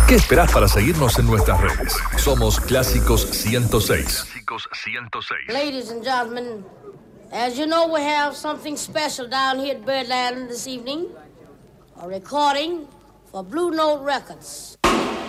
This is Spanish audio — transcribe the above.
¿Qué esperás para seguirnos en nuestras redes? Somos Clásicos 106. Ladies and gentlemen, as you know, we have something special down here at Birdland this evening. A recording for Blue Note Records.